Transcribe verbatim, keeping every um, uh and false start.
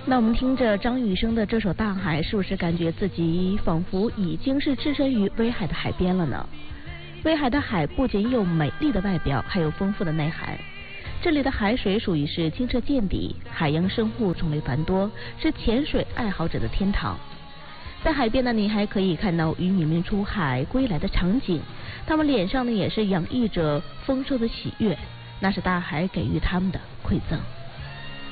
那我们听着张雨生的这首《大海》，是不是感觉自己仿佛已经是置身于威海的海边了呢？威海的海不仅有美丽的外表，还有丰富的内涵。这里的海水属于是清澈见底，海洋生物种类繁多，是潜水爱好者的天堂。在海边呢，你还可以看到渔民们出海归来的场景，他们脸上呢也是洋溢着丰收的喜悦，那是大海给予他们的馈赠。